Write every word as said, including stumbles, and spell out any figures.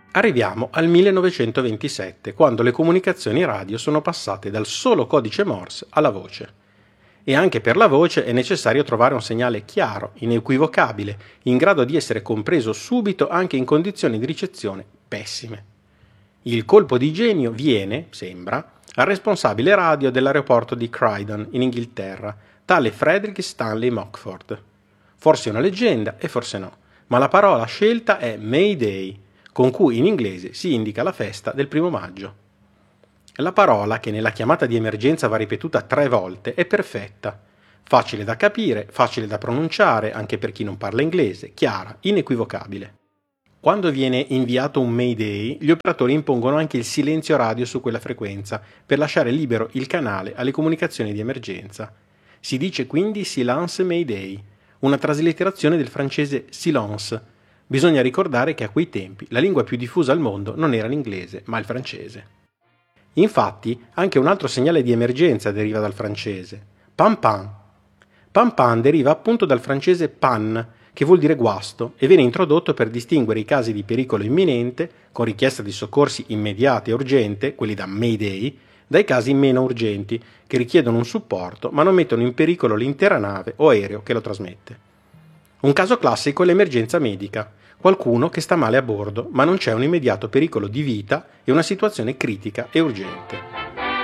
Arriviamo al millenovecentoventisette, quando le comunicazioni radio sono passate dal solo codice Morse alla voce. E anche per la voce è necessario trovare un segnale chiaro, inequivocabile, in grado di essere compreso subito anche in condizioni di ricezione pessime. Il colpo di genio viene, sembra, al responsabile radio dell'aeroporto di Croydon, in Inghilterra, tale Frederick Stanley Mockford. Forse una leggenda e forse no, ma la parola scelta è Mayday, con cui in inglese si indica la festa del primo maggio. La parola, che nella chiamata di emergenza va ripetuta tre volte, è perfetta. Facile da capire, facile da pronunciare anche per chi non parla inglese, chiara, inequivocabile. Quando viene inviato un Mayday, gli operatori impongono anche il silenzio radio su quella frequenza per lasciare libero il canale alle comunicazioni di emergenza. Si dice quindi Silence Mayday, una traslitterazione del francese silence. Bisogna ricordare che a quei tempi la lingua più diffusa al mondo non era l'inglese, ma il francese. Infatti, anche un altro segnale di emergenza deriva dal francese, pan pan. Pan pan deriva appunto dal francese pan, che vuol dire guasto, e viene introdotto per distinguere i casi di pericolo imminente, con richiesta di soccorsi immediata e urgente, quelli da Mayday, dai casi meno urgenti, che richiedono un supporto ma non mettono in pericolo l'intera nave o aereo che lo trasmette. Un caso classico è l'emergenza medica, qualcuno che sta male a bordo, ma non c'è un immediato pericolo di vita e una situazione critica e urgente.